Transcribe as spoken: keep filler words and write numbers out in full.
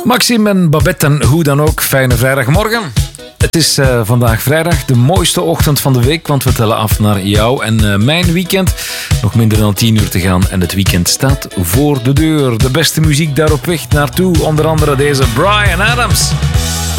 Maxime en Babette en hoe dan ook, fijne vrijdagmorgen. Het is uh, vandaag vrijdag, de mooiste ochtend van de week, want we tellen af naar jou en uh, mijn weekend. Nog minder dan tien uur te gaan en het weekend staat voor de deur. De beste muziek daar op weg naartoe, onder andere deze Bryan Adams.